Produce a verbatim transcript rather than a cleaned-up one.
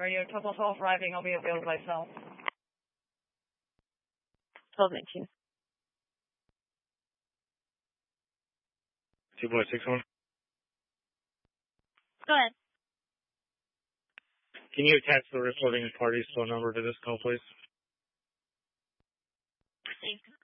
radio, Total twelve arriving, I'll be available by cell. twelve nineteen. two point six one. Go ahead. Can you attach the reporting party's phone number to this call, please? Thanks.